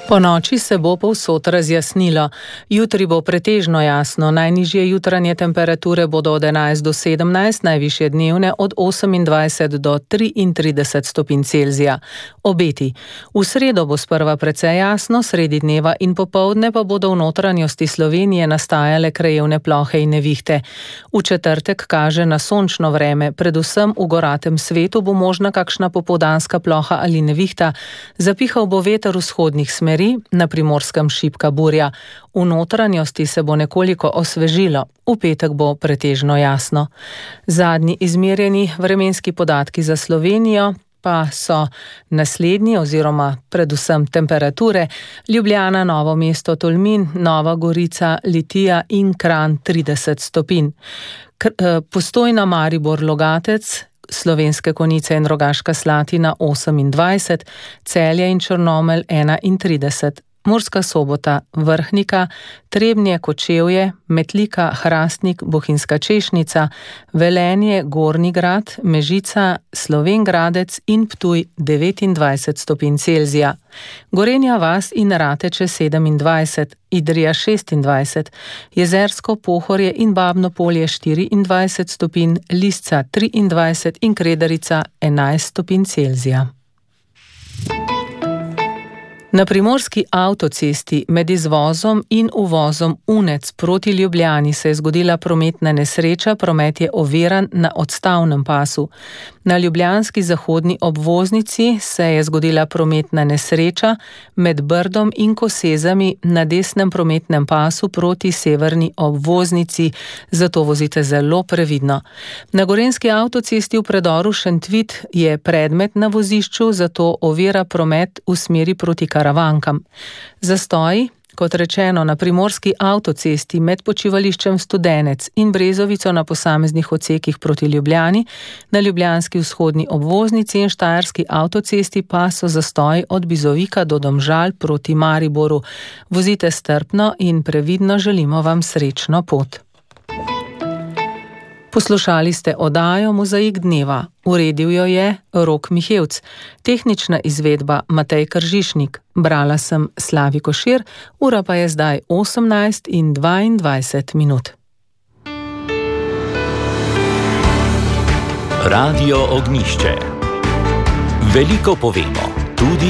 Po noči se bo povsod razjasnilo. Jutri bo pretežno jasno, najnižje jutranje temperature bodo od 11 do 17, najvišje dnevne od 28 do 33 stopinj Celzija. Obeti. V sredo bo sprva precej jasno, sredi dneva in popoldne pa bodo v notranjosti Slovenije nastajale krajevne plohe in nevihte. V četrtek kaže na sončno vreme, predvsem v goratem svetu bo možna kakšna popoldanska ploha ali nevihta. Zapihal bo veter vzhodnih smeri, na Primorskem šibka burja. V notranjosti se bo nekoliko osvežilo, v petek bo pretežno jasno. Zadnji izmerjeni vremenski podatki za Slovenijo pa so naslednji oziroma predvsem temperature: Ljubljana, Novo mesto, Tolmin, Nova Gorica, Litija in Kranj 30 stopinj. Postojna, Maribor, Logatec, Slovenske Konjice in Rogaška Slatina 28, Celje in Črnomelj 31, Murska Sobota, Vrhnika, Trebnje, Kočevje, Metlika, Hrastnik, Bohinjska Češnica, Velenje, Gornji Grad, Mežica, Slovenj Gradec in Ptuj 29 stopinj Celzija. Gorenja vas in Rateče 27, Idrija 26, Jezersko, Pohorje in Babno Polje 24 stopinj, Lisca 23 in Kredarica 11 stopinj Celzija. Na primorski avtocesti med izvozom in uvozom Unec proti Ljubljani se je zgodila prometna nesreča, promet je oviran na odstavnem pasu. Na ljubljanski zahodni obvoznici se je zgodila prometna nesreča med Brdom in Kosezami na desnem prometnem pasu proti severni obvoznici, zato vozite zelo previdno. Na gorenjski avtocesti v predoru Šentvid je predmet na vozišču, zato ovira promet v smeri proti Karavankam. Zastoji, kot rečeno, na primorski avtocesti med počivališčem Studenec in Brezovico na posameznih odsekih proti Ljubljani, na ljubljanski vzhodni obvoznici in štajerski avtocesti pa so zastoji od Bizovika do Domžal proti Mariboru. Vozite strpno in previdno, želimo vam srečno pot. Poslušali ste oddajo Mozaik dneva. Uredil jo je Rok Mihevc. Tehnična izvedba Matej Kržišnik. Brala sem Slavi Košir, ura pa je zdaj 18:22 minut. Radio Ognjišče. Veliko povemo, tudi